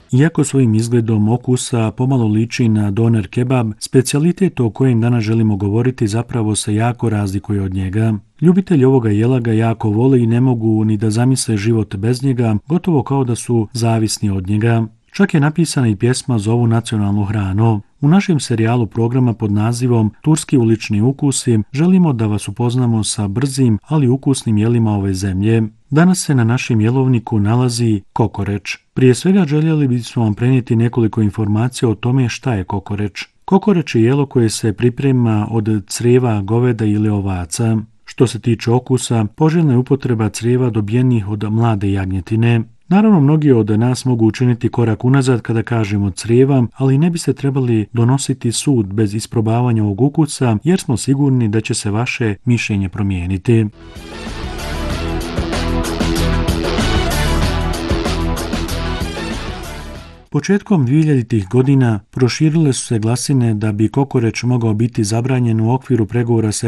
Iako svojim izgledom okusa pomalo liči na doner kebab, specijalitet o kojem danas želimo govoriti zapravo se jako razlikuje od njega. Ljubitelji ovoga jela ga jako vole i ne mogu ni da zamisle život bez njega, gotovo kao da su zavisni od njega. Čak je napisana i pjesma za ovu nacionalnu hranu. U našem serijalu programa pod nazivom Turski ulični ukusi želimo da vas upoznamo sa brzim, ali ukusnim jelima ove zemlje. Danas se na našem jelovniku nalazi kokoreč. Prije svega željeli bismo vam prenijeti nekoliko informacija o tome šta je kokoreč. Kokoreč je jelo koje se priprema od crijeva goveda ili ovaca. Što se tiče okusa, poželjna je upotreba crijeva dobijenih od mlade jagnjetine. Naravno, mnogi od nas mogu učiniti korak unazad kada kažemo crijeva, ali ne biste trebali donositi sud bez isprobavanja ovog ukusa, jer smo sigurni da će se vaše mišljenje promijeniti. Početkom 2000-ih godina proširile su se glasine da bi kokoreč mogao biti zabranjen u okviru pregovora s